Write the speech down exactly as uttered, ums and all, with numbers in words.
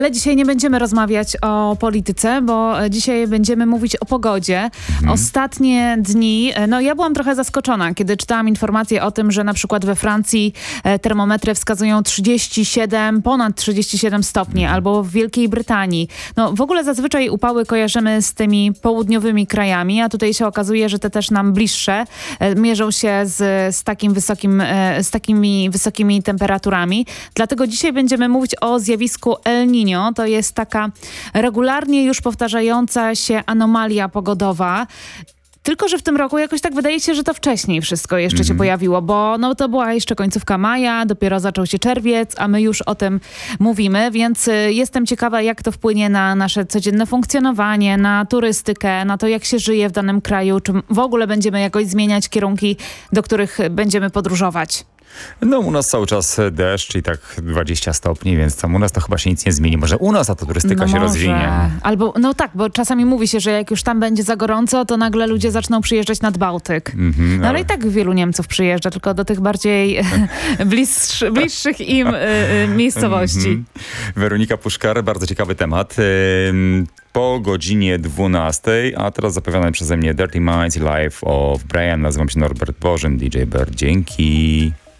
Ale dzisiaj nie będziemy rozmawiać o polityce, bo dzisiaj będziemy mówić o pogodzie. Mhm. Ostatnie dni, no ja byłam trochę zaskoczona, kiedy czytałam informacje o tym, że na przykład we Francji termometry wskazują trzydzieści siedem, ponad trzydzieści siedem stopni, mhm. albo w Wielkiej Brytanii. No w ogóle zazwyczaj upały kojarzymy z tymi południowymi krajami, a tutaj się okazuje, że te też nam bliższe mierzą się z, z, takim wysokim, z takimi wysokimi temperaturami. Dlatego dzisiaj będziemy mówić o zjawisku El Niño. To jest taka regularnie już powtarzająca się anomalia pogodowa. Tylko że w tym roku jakoś tak wydaje się, że to wcześniej wszystko jeszcze mm-hmm. się pojawiło, bo no to była jeszcze końcówka maja, dopiero zaczął się czerwiec, a my już o tym mówimy, więc y, jestem ciekawa, jak to wpłynie na nasze codzienne funkcjonowanie, na turystykę, na to, jak się żyje w danym kraju, czy w ogóle będziemy jakoś zmieniać kierunki, do których będziemy podróżować. No u nas cały czas deszcz i tak dwadzieścia stopni, więc tam u nas to chyba się nic nie zmieni. Może u nas ta turystyka no się może. rozwinie. Albo, no tak, bo czasami mówi się, że jak już tam będzie za gorąco, to nagle ludzie zaczną przyjeżdżać nad Bałtyk. Mm-hmm, no ale i tak wielu Niemców przyjeżdża, tylko do tych bardziej bliższy, bliższych im y, y, miejscowości. Mm-hmm. Weronika Puszkar, bardzo ciekawy temat. Y- Po godzinie dwunastej, a teraz zapowiadany przeze mnie Dirty Minds i Live of Brian. Nazywam się Norbert Bożym, D J Bird. Dzięki.